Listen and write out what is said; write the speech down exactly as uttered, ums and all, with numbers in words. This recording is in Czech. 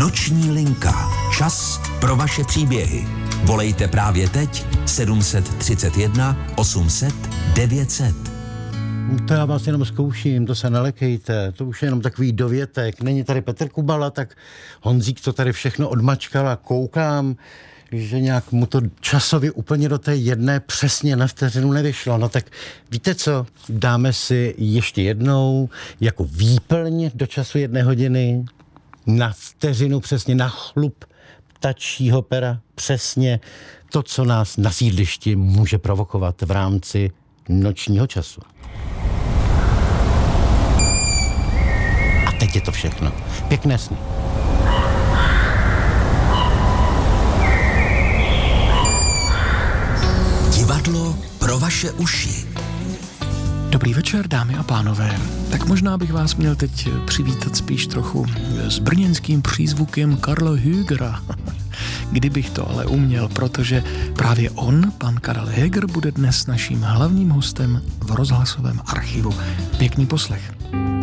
Noční linka. Čas pro vaše příběhy. Volejte právě teď sedm set třicet jedna osm set devět set. To já vás jenom zkouším, to se nelekejte, to už je jenom takový dovětek. Není tady Petr Kubala, tak Honzík to tady všechno odmačkal a koukám, že nějak mu to časově úplně do té jedné přesně na vteřinu nevyšlo. No tak víte co, dáme si ještě jednou jako výplň do času jedné hodiny, na vteřinu přesně, na chlup ptačího pera, přesně to, co nás na sídlišti může provokovat v rámci nočního času. A teď je to všechno. Pěkné sny. Divadlo pro vaše uši. Dobrý večer, dámy a pánové. Tak možná bych vás měl teď přivítat spíš trochu s brněnským přízvukem Karla Högera. Kdybych to ale uměl, protože právě on, pan Karel Höger, bude dnes naším hlavním hostem v rozhlasovém archivu. Pěkný poslech.